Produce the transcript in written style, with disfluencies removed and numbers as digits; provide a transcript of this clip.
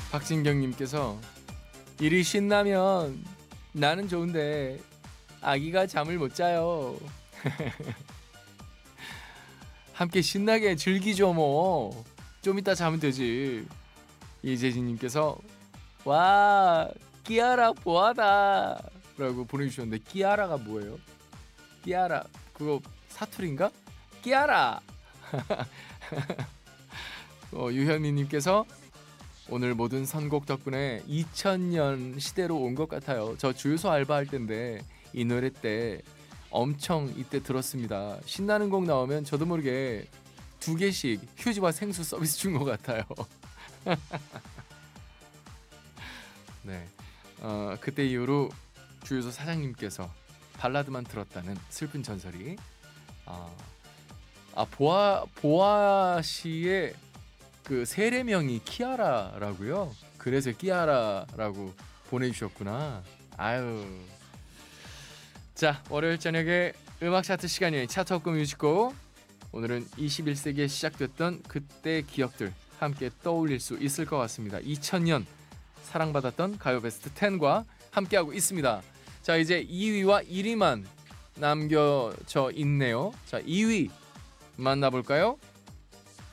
박진경님께서 일이 신나면 나는 좋은데 아기가 잠을 못 자요. 함께 신나게 즐기죠 뭐. 좀 이따 자면 되지. 이재진님께서 와 끼아라 보아다 라고 보내주셨는데 끼아라가 뭐예요? 끼아라 그거 사투리인가? 끼아라. 유현미님께서 오늘 모든 선곡 덕분에 2000년 시대로 온 것 같아요. 저 주유소 알바할 때인데 이 노래 때 엄청 이때 들었습니다. 신나는 곡 나오면 저도 모르게 2개씩 휴지와 생수 서비스 준 것 같아요. 네, 그때 이후로 주유소 사장님께서 발라드만 들었다는 슬픈 전설이 보아 씨의 그 세례명이 키아라라고요. 그래서 끼아라라고 보내주셨구나. 아유. 자, 월요일 저녁에 음악 차트 시간이에요. 차트 업 뮤직고. 오늘은 21세기에 시작됐던 그때 기억들 함께 떠올릴 수 있을 것 같습니다. 2000년 사랑받았던 가요 베스트 10과 함께하고 있습니다. 자, 이제 2위와 1위만 남겨져 있네요. 자, 2위 만나볼까요?